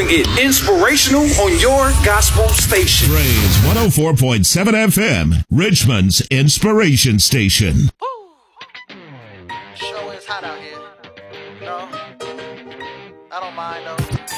it inspirational on your gospel station. Praise 104.7 FM, Richmond's inspiration station. Sure is hot out here. No, I don't mind though.